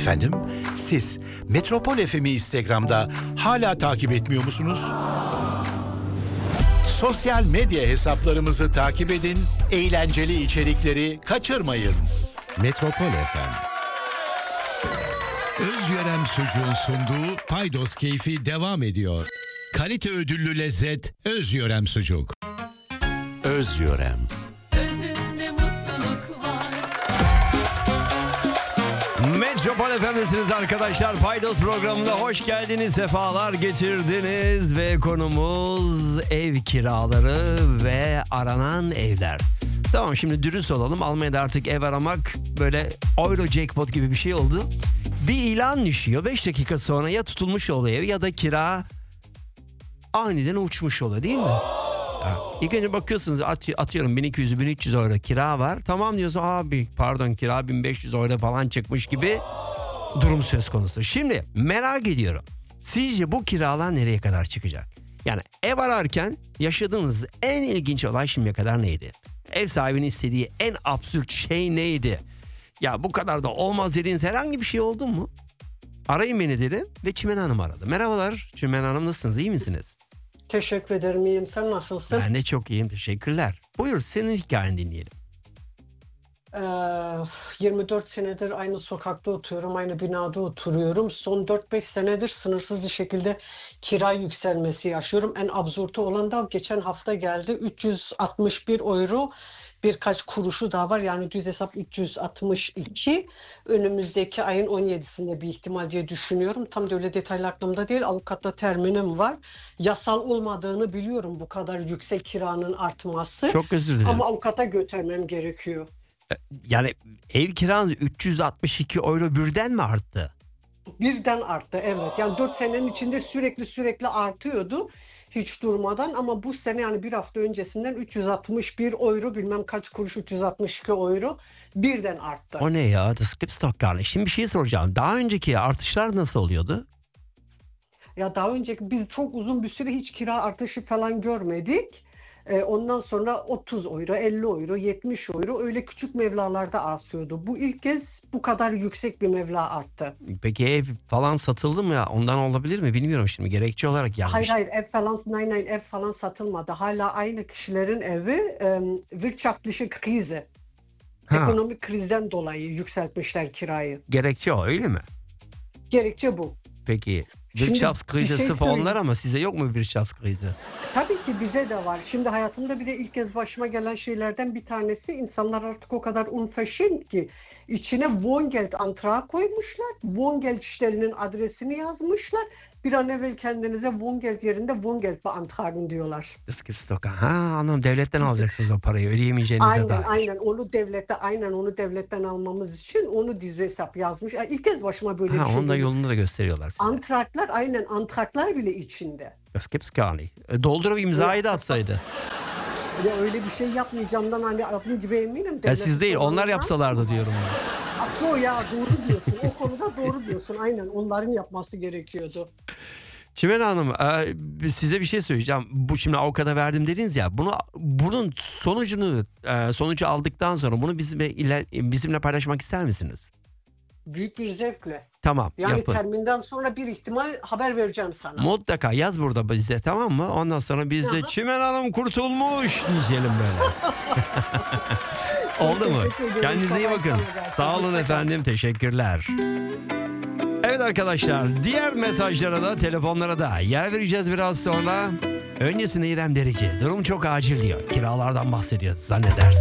Efendim, siz Metropol FM'i Instagram'da hala takip etmiyor musunuz? Sosyal medya hesaplarımızı takip edin, eğlenceli içerikleri kaçırmayın. Metropol FM. Özyörem Sucuğun sunduğu Paydos Keyfi devam ediyor. Kalite ödüllü lezzet Özyörem Sucuk. Özyörem. Özünde mutluluk var. Metropol FM'desiniz arkadaşlar. Paydos programına hoş geldiniz, sefalar getirdiniz ve konumuz ev kiraları ve aranan evler. Tamam, şimdi dürüst olalım. Almanya'da artık ev aramak böyle Euro jackpot gibi bir şey oldu. Bir ilan düşüyor, 5 dakika sonra ya tutulmuş oluyor ev ya da kira aniden uçmuş oluyor, değil mi? İlk önce bakıyorsunuz, atıyorum 1200-1300 euro kira var. Tamam diyorsun, abi pardon kira 1500 euro falan çıkmış gibi durum söz konusu. Şimdi merak ediyorum, sizce bu kiralar nereye kadar çıkacak? Yani ev ararken yaşadığınız en ilginç olay şimdiye kadar neydi? Ev sahibinin istediği en absürt şey neydi? Ya bu kadar da olmaz dediğiniz herhangi bir şey oldu mu? Arayın beni dedim ve Çimen Hanım aradı. Merhabalar Çimen Hanım, nasılsınız, iyi misiniz? Teşekkür ederim, iyiyim. Sen nasılsın? Ben de çok iyiyim, teşekkürler. Buyur, senin hikayeni dinleyelim. 24 senedir aynı sokakta oturuyorum, aynı binada oturuyorum. Son 4-5 senedir sınırsız bir şekilde kira yükselmesi yaşıyorum. En absürtü olan da geçen hafta geldi. 361 euro birkaç kuruşu daha var. Yani düz hesap 362. Önümüzdeki ayın 17'sinde bir ihtimal diye düşünüyorum. Tam da öyle detaylı aklımda değil. Avukatla terminim var. Yasal olmadığını biliyorum bu kadar yüksek kiranın artması. Çok özür dilerim. Ama avukata götürmem gerekiyor. Yani ev kiranız 362 euro birden mi arttı? Birden arttı, evet. Yani 4 senenin içinde sürekli artıyordu. Hiç durmadan, ama bu sene yani bir hafta öncesinden 361 euro bilmem kaç kuruş 362 euro birden arttı. O ne ya? Das gibt's doch gar nicht. Şimdi bir şey soracağım. Daha önceki artışlar nasıl oluyordu? Ya daha önceki biz çok uzun bir süre hiç kira artışı falan görmedik. Ondan sonra 30 euro, 50 euro, 70 euro öyle küçük mevlalarda artıyordu. Bu ilk kez bu kadar yüksek bir meblağ arttı. Peki ev falan satıldı mı ya? Ondan olabilir mi? Bilmiyorum şimdi. Gerekçe olarak yanlış. Hayır, ev falan satılmadı. Hala aynı kişilerin evi wirtschaftliche Krise. Ekonomik krizden dolayı yükseltmişler kirayı. Gerekçe o, öyle mi? Gerekçe bu. Peki. Şimdi Wirtschaftskrise bir şey sırf söyleyeyim. onlar, ama size yok mu Wirtschaftskrise? Tabii ki bize de var. Şimdi hayatımda bir de ilk kez başıma gelen şeylerden bir tanesi, insanlar artık o kadar unverschämt ki içine Wohngeld-Antrag koymuşlar. Wohngeld-Stell'in adresini yazmışlar. Bir an evvel kendinize Wohngeld yerinde Wohngeld beantragen diyorlar. Das gibt's doch gar. Ha, anladım, devletten alacaksınız o parayı, ödeyemeyeceğinize dair. Aynen onu devletten almamız için onu diz hesap yazmış. Yani ilk kez başıma böyle bir şey Onun da geldi. yolunu da gösteriyorlar size. Antraklar bile içinde. Das gibt's gar nicht. Doldurup imzayı da Evet, atsaydı. Ya öyle bir şey yapmayacağımdan hani adım gibi eminim. Ya siz değil, onlar olanlardan. yapsalardı diyorum. Aslında ya doğru diyorsun. O konuda doğru diyorsun. Aynen, onların yapması gerekiyordu. Çimen Hanım, size bir şey söyleyeceğim. Bu şimdi avukata verdim dediniz ya. Bunun sonucu aldıktan sonra bunu bizimle paylaşmak ister misiniz? Büyük bir zevkle. Tamam, Yani yapın. terminden sonra bir ihtimal haber vereceğim sana. Mutlaka yaz burada bize, tamam mı? Ondan sonra biz de Aha. Çimen Hanım kurtulmuş diyelim böyle. Oldu mu? teşekkür ederim. Kendinize iyi Kolay bakın. gelsin. Sağ olun Hoşça kalın. efendim. Teşekkürler. Evet arkadaşlar, diğer mesajlara da telefonlara da yer vereceğiz biraz sonra. Öncesinde İrem Derici durum çok acil diyor. Kiralardan bahsediyor zannedersin.